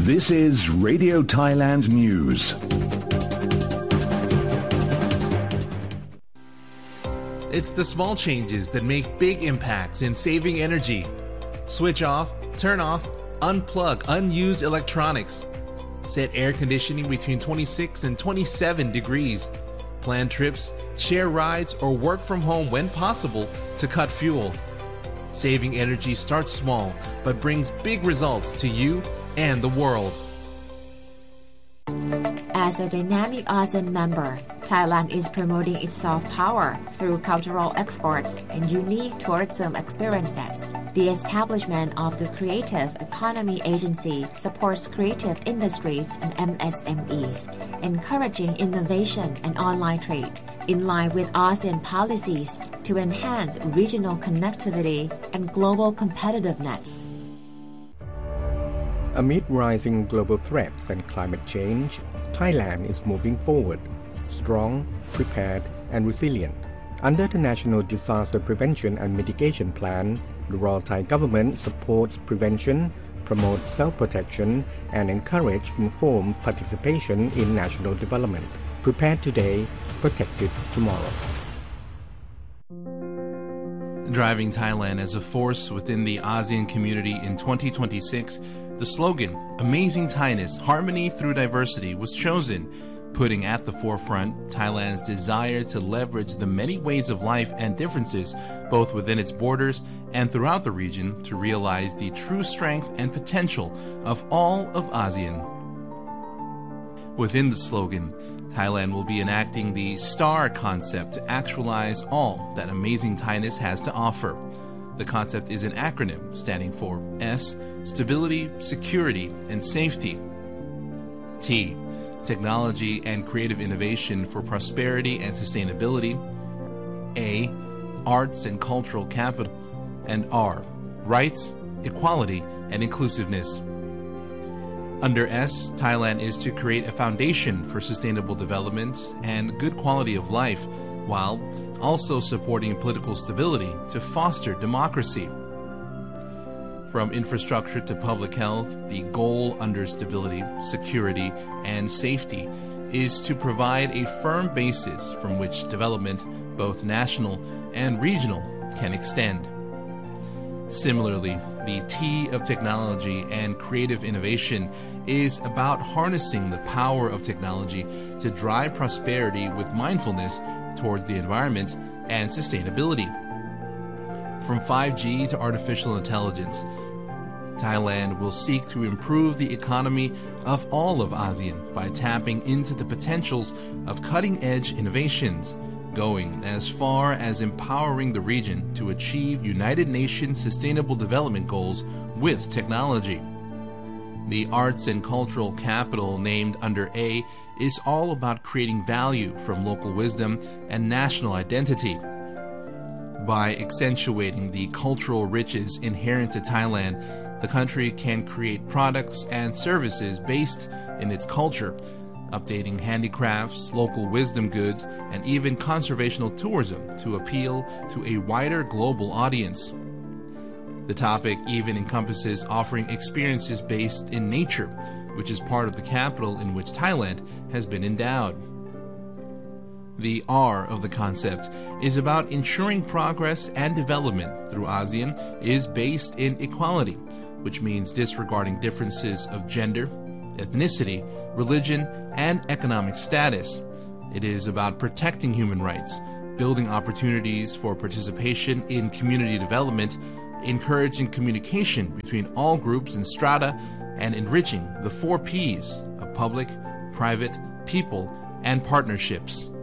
This is Radio Thailand News. It's the small changes that make big impacts in saving energy. Switch off, turn off, unplug unused electronics. Set air conditioning between 26 and 27 degrees. Plan trips, share rides, or work from home when possible to cut fuel. Saving energy starts small but brings big results to you and the world. As a dynamic ASEAN member, Thailand is promoting its soft power through cultural exports and unique tourism experiences. The establishment of the Creative Economy Agency supports creative industries and MSMEs, encouraging innovation and online trade, in line with ASEAN policies to enhance regional connectivity and global competitiveness. Amid rising global threats and climate change, Thailand is moving forward, strong, prepared, and resilient. Under the National Disaster Prevention and Mitigation Plan, the Royal Thai government supports prevention, promotes self-protection, and encourages informed participation in national development. Prepared today, protected tomorrow. Driving Thailand as a force within the ASEAN community in 2026, the slogan, Amazing Thainess, Harmony Through Diversity, was chosen, putting at the forefront Thailand's desire to leverage the many ways of life and differences, both within its borders and throughout the region, to realize the true strength and potential of all of ASEAN. Within the slogan, Thailand will be enacting the STAR concept to actualize all that Amazing Thainess has to offer. The concept is an acronym standing for S, Stability, Security, and Safety. T, Technology and Creative Innovation for Prosperity and Sustainability. A, Arts and Cultural Capital. And R, Rights, Equality, and Inclusiveness. Under S, Thailand is to create a foundation for sustainable development and good quality of life, while also supporting political stability to foster democracy. From infrastructure to public health, the goal under stability, security, and safety is to provide a firm basis from which development, both national and regional, can extend. Similarly, the T of technology and creative innovation is about harnessing the power of technology to drive prosperity with mindfulness towards the environment and sustainability. From 5G to artificial intelligence, Thailand will seek to improve the economy of all of ASEAN by tapping into the potentials of cutting-edge innovations, going as far as empowering the region to achieve United Nations Sustainable Development Goals with technology. The Arts and Cultural Capital, named under A, is all about creating value from local wisdom and national identity. By accentuating the cultural riches inherent to Thailand, the country can create products and services based in its culture, updating handicrafts, local wisdom goods, and even conservational tourism to appeal to a wider global audience. The topic even encompasses offering experiences based in nature, which is part of the capital in which Thailand has been endowed. The R of the concept is about ensuring progress and development through ASEAN is based in equality, which means disregarding differences of gender, ethnicity, religion, and economic status. It is about protecting human rights, building opportunities for participation in community development, encouraging communication between all groups and strata, and enriching the 4 Ps of public, private, people, and partnerships.